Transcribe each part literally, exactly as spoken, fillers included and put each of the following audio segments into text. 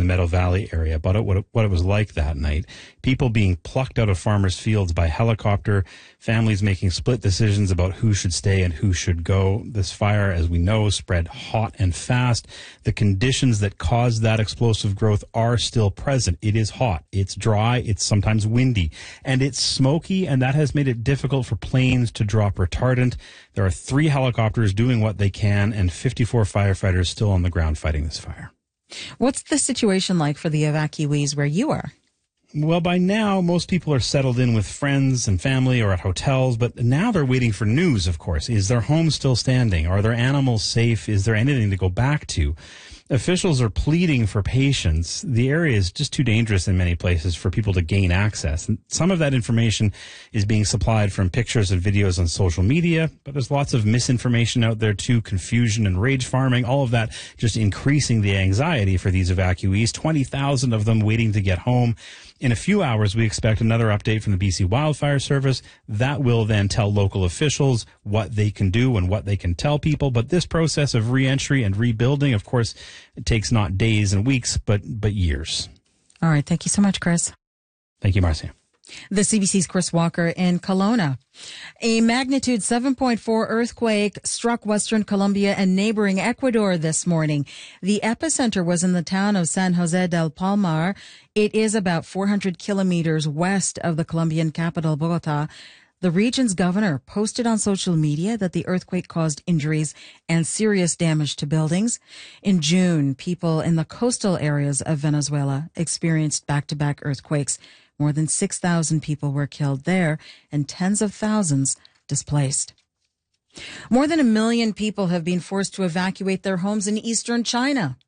Meadow Valley area about what it, what it was like that night. People being plucked out of farmers' fields by helicopter, families making split decisions about who should stay and who should go. This fire, as we know, spread hot and fast. The conditions that caused that explosive growth are still present. It is hot, it's dry, it's sometimes windy, and it's smoky, and that has made it difficult for planes to drop retardant. There are three helicopters doing what they can and fifty-four firefighters still on the ground fighting this fire. What's the situation like for the evacuees where you are? Well, by now, most people are settled in with friends and family or at hotels, but now they're waiting for news, of course. Is their home still standing? Are their animals safe? Is there anything to go back to? Officials are pleading for patience. The area is just too dangerous in many places for people to gain access. And some of that information is being supplied from pictures and videos on social media, but there's lots of misinformation out there too, confusion and rage farming, all of that just increasing the anxiety for these evacuees. twenty thousand of them waiting to get home. In a few hours, we expect another update from the B C Wildfire Service. That will then tell local officials what they can do and what they can tell people. But this process of reentry and rebuilding, of course, it takes not days and weeks, but but years. All right. Thank you so much, Chris. Thank you, Marcia. The C B C's Chris Walker in Kelowna. A magnitude seven point four earthquake struck Western Colombia and neighboring Ecuador this morning. The epicenter was in the town of San Jose del Palmar. It is about four hundred kilometers west of the Colombian capital, Bogota. The region's governor posted on social media that the earthquake caused injuries and serious damage to buildings. In June, people in the coastal areas of Venezuela experienced back-to-back earthquakes. More than six thousand people were killed there and tens of thousands displaced. More than a million people have been forced to evacuate their homes in eastern China.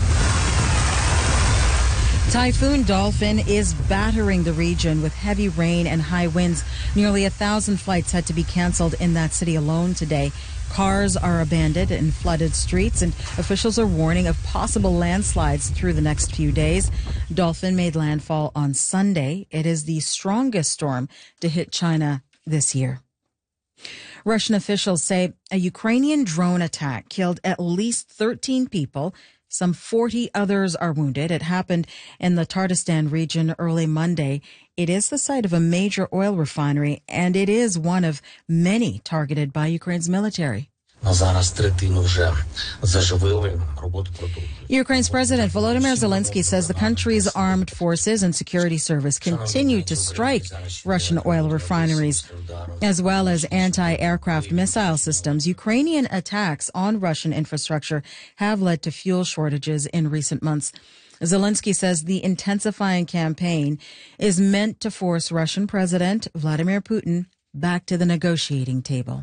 Typhoon Dolphin is battering the region with heavy rain and high winds. Nearly a thousand flights had to be canceled in that city alone today. Cars are abandoned in flooded streets, and officials are warning of possible landslides through the next few days. Dolphin made landfall on Sunday. It is the strongest storm to hit China this year. Russian officials say a Ukrainian drone attack killed at least thirteen people. Some forty others are wounded. It happened in the Tatarstan region early Monday. It is the site of a major oil refinery, and it is one of many targeted by Ukraine's military. Ukraine's President Volodymyr Zelensky says the country's armed forces and security service continue to strike Russian oil refineries, as well as anti-aircraft missile systems. Ukrainian attacks on Russian infrastructure have led to fuel shortages in recent months. Zelensky says the intensifying campaign is meant to force Russian President Vladimir Putin back to the negotiating table.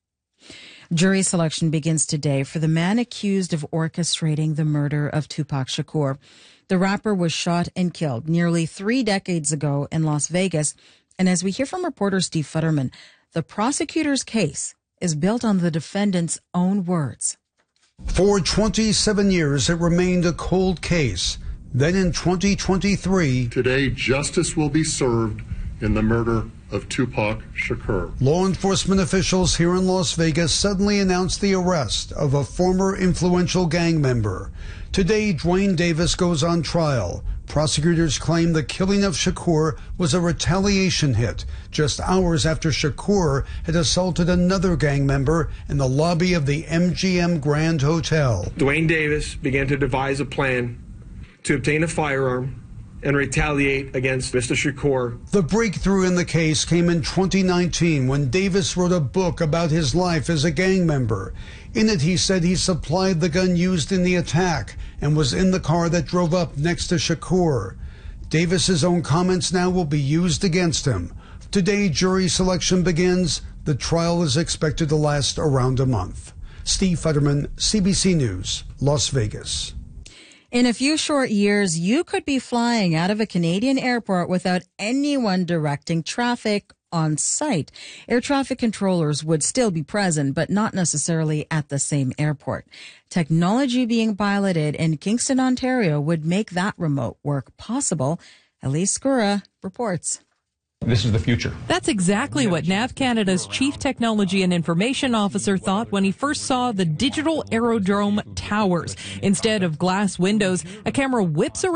Jury selection begins today for the man accused of orchestrating the murder of Tupac Shakur. The rapper was shot and killed nearly three decades ago in Las Vegas. And as we hear from reporter Steve Futterman, the prosecutor's case is built on the defendant's own words. For twenty-seven years, it remained a cold case. Then in twenty twenty-three, today, justice will be served in the murder of Tupac Shakur. Law enforcement officials here in Las Vegas suddenly announced the arrest of a former influential gang member. Today, Dwayne Davis goes on trial. Prosecutors claim the killing of Shakur was a retaliation hit just hours after Shakur had assaulted another gang member in the lobby of the M G M Grand Hotel. Dwayne Davis began to devise a plan to obtain a firearm and retaliate against Mister Shakur. The breakthrough in the case came in twenty nineteen when Davis wrote a book about his life as a gang member. In it, he said he supplied the gun used in the attack and was in the car that drove up next to Shakur. Davis's own comments now will be used against him. Today, jury selection begins. The trial is expected to last around a month. Steve Futterman, C B C News, Las Vegas. In a few short years, you could be flying out of a Canadian airport without anyone directing traffic on site. Air traffic controllers would still be present, but not necessarily at the same airport. Technology being piloted in Kingston, Ontario would make that remote work possible. Elise Skura reports. This is the future. That's exactly what Nav Canada's Chief Technology and Information Officer thought when he first saw the digital aerodrome towers. Instead of glass windows, a camera whips around